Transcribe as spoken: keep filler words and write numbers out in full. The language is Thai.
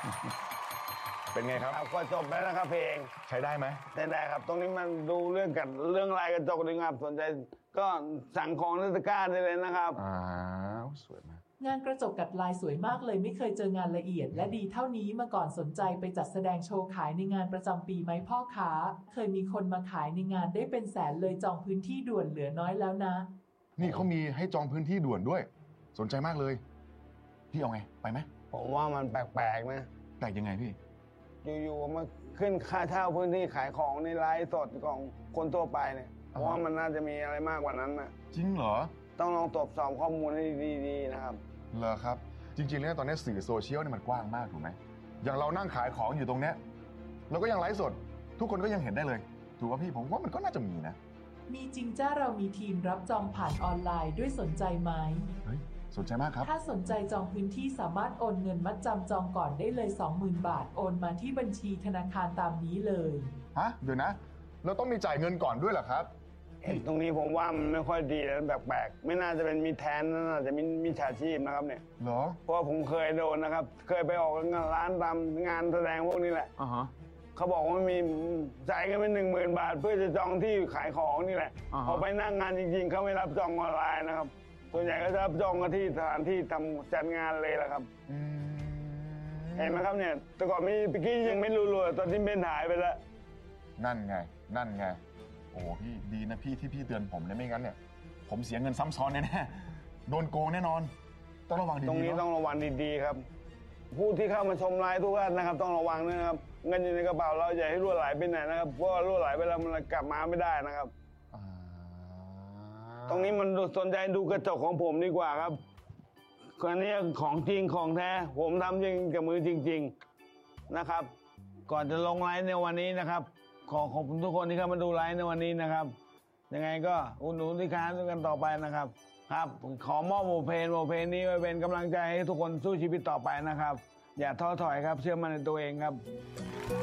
เป็นไงครับก็จบแล้วนะครับเพลงใช้ได้ไหมได้ได้ครับตรงนี้มันดูเรื่องกันเรื่องลายกระจกดีครับสนใจก็สั่งของในตะกร้าได้เลยนะครับอ้าวสวยมากงานกระจกกัดลายสวยมากเลยไม่เคยเจองานละเอียดและดีเท่านี้มาก่อนสนใจไปจัดแสดงโชว์ขายในงานประจำปีไหมพ่อค้าเคยมีคนมาขายในงานได้เป็นแสนเลยจองพื้นที่ด่วนเหลือน้อยแล้วนะนี่เขามีให้จองพื้นที่ด่วนด้วยสนใจมากเลยพี่เอาไงไปไหมผมว่ามันแปลกๆนะแปลกยังไงพี่อยู่ๆมาขึ้นค่าเช่าพื้นที่ขายของในไลฟ์สดของคนทั่วไปเนี่ยเพราะว่ามันน่าจะมีอะไรมากกว่านั้นนะจริงเหรอต้องลองตรวจสอบข้อมูลให้ดีๆนะครับเหรอครับจริงๆแล้วตอนนี้สื่อโซเชียลเนี่ยมันกว้างมากถูกไหมอย่างเรานั่งขายของอยู่ตรงเนี้ยเราก็ยังไลฟ์สดทุกคนก็ยังเห็นได้เลยถูกป่ะพี่ผมว่ามันก็น่าจะมีนะมีจริงจ้าเรามีทีมรับจองผ่านออนไลน์ด้วยสนใจไหมเฮ้ยสนใจมากครับถ้าสนใจจองพื้นที่สามารถโอนเงินมัดจำจองก่อนได้เลย สองหมื่น บาทโอนมาที่บัญชีธนาคารตามนี้เลยฮะเดี๋ยวนะเราต้องมีจ่ายเงินก่อนด้วยเหรอครับตรงนี้ผมว่ามันไม่ค่อยดีแล้วแปลกๆไม่น่าจะเป็นมีแทนน่าจะมีมิจฉาชีพนะครับเนี่ยเหรอเพราะผมเคยโดนนะครับเคยไปออกงานร้านตามงานแสดงพวกนี้แหละอ่าฮะเขาบอกว่ามีจ่ายกันเป็นหนึ่งหมื่นบาทเพื่อจะจองที่ขายของนี่แหละพอไปนั่งงานจริงๆเขาไม่รับจองออนไลน์นะครับส่วนใหญ่ก็จะรับจองกันที่สถานที่ทำจัดงานเลยแหละครับเห็นไหมครับเนี่ยแต่ก่อนมีปิกี้ยังไม่รู้ๆตอนที่เบนหายไปแล้วนั่นไงนั่นไงโอ้พี่ดีนะพี่ที่พี่เตือนผมเลยไม่งั้นเนี่ยผมเสียเงินซ้ำซ้อนแน่ๆโดนโกงแน่นอนต้องระวังดีๆตรงนี้ต้องระวังดีๆครับผู้ที่เข้ามาชมไลฟ์ทุกท่านนะครับต้องระวังนะครับเงินอยู่ในกระเป๋าเราอย่าให้รั่วไหลไปไหนนะครับเพราะว่ารั่วไหลไปแล้วมันกลับมาไม่ได้นะครับตรงนี้มันสนใจดูกระจกของผมดีกว่าครับอันนี้ของจริงของแท้ผมทำจริงกับมือจริงๆนะครับก่อนจะลงไลฟ์ในวันนี้นะครับขอขอบคุณทุกคนที่เข้ามาดูไลฟ์ในวันนี้นะครับยังไงก็อุดหนุนสินค้าด้วยกันต่อไปนะครับครับขอมอบบทเพลงบทเพลงนี้ไว้เป็นกำลังใจให้ทุกคนสู้ชีวิตต่อไปนะครับอย่าท้อถอยครับเชื่อมั่นในตัวเองครับ